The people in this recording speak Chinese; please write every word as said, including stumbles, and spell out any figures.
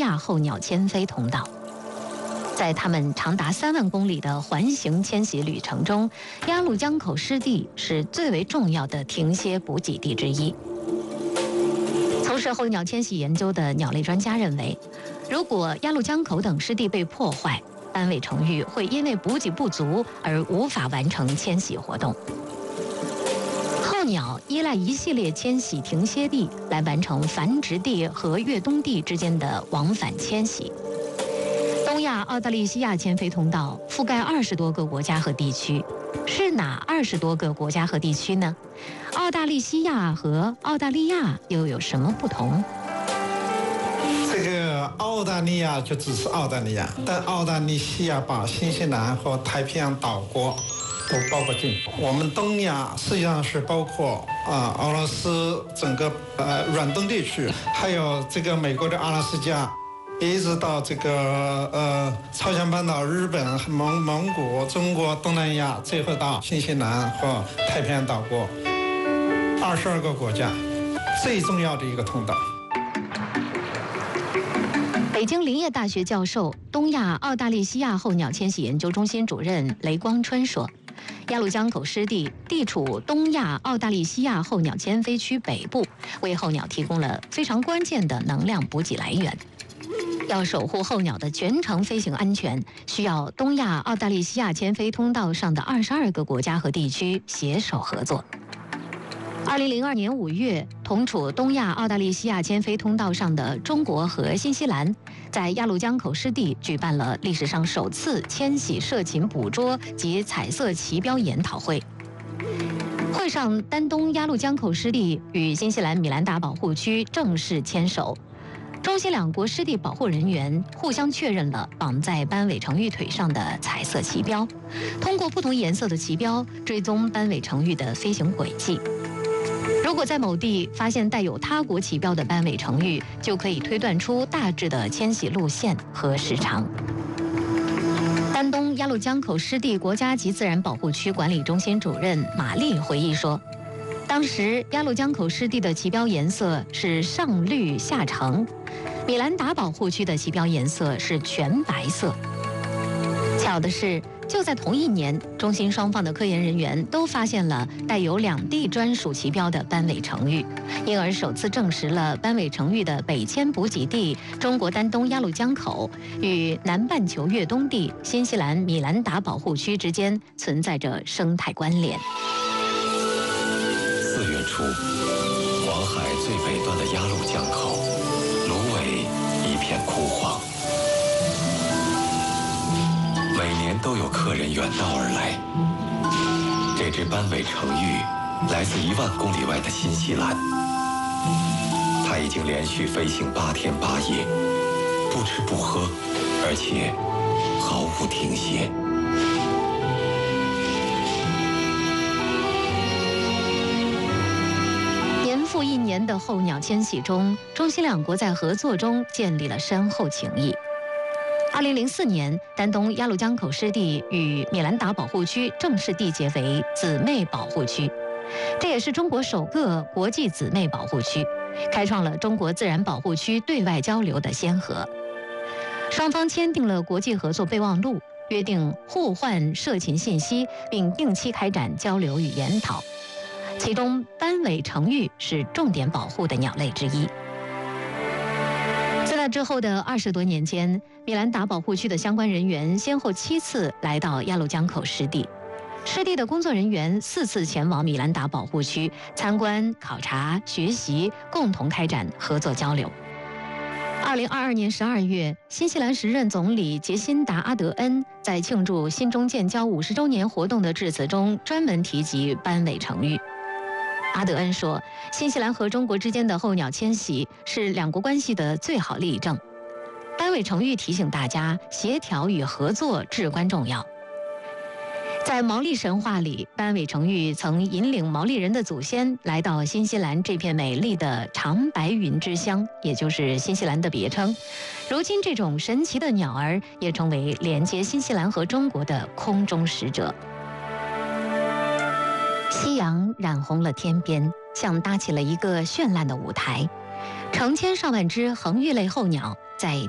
亚候鸟迁飞通道。在他们长达三万公里的环形迁徙旅程中，鸭绿江口湿地是最为重要的停歇补给地之一。从事候鸟迁徙研究的鸟类专家认为，如果鸭绿江口等湿地被破坏，斑尾成鹬会因为补给不足而无法完成迁徙活动。候鸟依赖一系列迁徙停歇地来完成繁殖地和越冬地之间的往返迁徙。东亚澳大利西亚迁飞通道覆盖二十多个国家和地区，是哪二十多个国家和地区呢？澳大利西亚和澳大利亚又有什么不同？ 这个澳大利亚就只是澳大利亚，但澳大利西亚把新西兰和太平洋岛国都包括进。我们东亚实际上是包括啊俄罗斯整个呃软东地区，还有这个美国的阿拉斯加。一直到这个呃朝鲜半岛、日本、蒙蒙古、中国、东南亚，最后到新西兰和太平洋岛国，二十二个国家，最重要的一个通道。 北京林业大学教授、东亚澳大利西亚候鸟迁徙研究中心主任雷光春说，鸭绿江口湿地地处东亚澳大利西亚候鸟迁飞区北部，为候鸟提供了非常关键的能量补给来源。要守护候鸟的全程飞行安全，需要东亚澳大利西亚迁飞通道上的二十二个国家和地区携手合作。二零零二年五月，同处东亚澳大利西亚迁飞通道上的中国和新西兰，在鸭绿江口湿地举办了历史上首次迁徙涉禽捕捉及彩色旗标研讨会。会上，丹东鸭绿江口湿地与新西兰米兰达保护区正式牵手。中西两国湿地保护人员互相确认了绑在斑尾成鹬腿上的彩色旗标，通过不同颜色的旗标追踪斑尾成鹬的飞行轨迹。如果在某地发现带有他国旗标的斑尾成鹬，就可以推断出大致的迁徙路线和时长。丹东鸭绿江口湿地国家级自然保护区管理中心主任马丽回忆说，当时鸭绿江口湿地的旗标颜色是上绿下橙，米兰达保护区的旗标颜色是全白色。巧的是，就在同一年，中心双方的科研人员都发现了带有两地专属旗标的斑尾成鹬，因而首次证实了斑尾成鹬的北迁补给地中国丹东鸭绿江口与南半球越冬地新西兰米兰达保护区之间存在着生态关联。 四月初，黄海最北端的鸭绿江口，芦苇一片枯黄。每年都有客人远道而来。这只斑尾成鹬来自一万公里外的新西兰，它已经连续飞行八天八夜，不吃不喝，而且毫无停歇。 年复一年的候鸟迁徙中，中西两国在合作中建立了深厚情谊。二零零四年，丹东鸭绿江口湿地与米兰达保护区正式缔结为姊妹保护区，这也是中国首个国际姊妹保护区，开创了中国自然保护区对外交流的先河。双方签订了国际合作备忘录，约定互换涉禽信息，并定期开展交流与研讨。其中，斑尾成鹬是重点保护的鸟类之一。在那之后的二十多年间，米兰达保护区的相关人员先后七次来到鸭绿江口湿地，湿地的工作人员四次前往米兰达保护区参观、考察、学习，共同开展合作交流。二零二二年十二月，新西兰时任总理杰辛达·阿德恩在庆祝新中建交五十周年活动的致辞中，专门提及斑尾成鹬。阿德恩说，新西兰和中国之间的候鸟迁徙是两国关系的最好例证。斑尾成鹬提醒大家，协调与合作至关重要。在毛利神话里，斑尾成鹬曾引领毛利人的祖先来到新西兰这片美丽的长白云之乡，也就是新西兰的别称。如今，这种神奇的鸟儿也成为连接新西兰和中国的空中使者。夕阳染红了天边，像搭起了一个绚烂的舞台。成千上万只恒玉类候鸟在